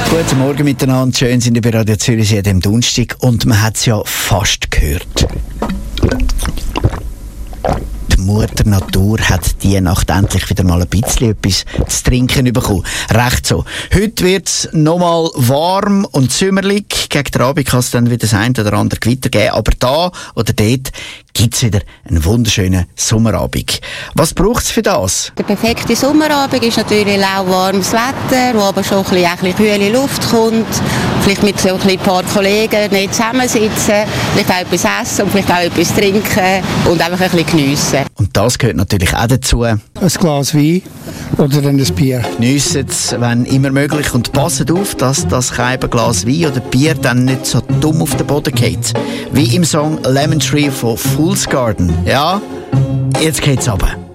Guten Morgen miteinander, schön sind wir bei Radio Zürich an diesem Donnerstag und man hat es ja fast gehört. Die Mutter Natur hat die Nacht endlich wieder mal ein bisschen etwas zu trinken bekommen. Recht so. Heute wird es nochmal warm und sommerlich. Gegen den Abend kann es dann wieder das eine oder andere Gewitter geben. Aber da oder dort gibt es wieder einen wunderschönen Sommerabend. Was braucht es für das? Der perfekte Sommerabend ist natürlich lauwarmes Wetter, wo aber schon ein bisschen kühle Luft kommt. Vielleicht mit so ein paar Kollegen nicht zusammensitzen, vielleicht auch etwas essen und vielleicht auch etwas trinken und einfach ein bisschen geniessen. Und das gehört natürlich auch dazu. Ein Glas Wein oder dann ein Bier. Geniessen es, wenn immer möglich, und passet auf, dass das Glas Wein oder Bier dann nicht so dumm auf den Boden geht. Wie im Song Lemon Tree von Fool's Garden. Ja, jetzt geht's runter.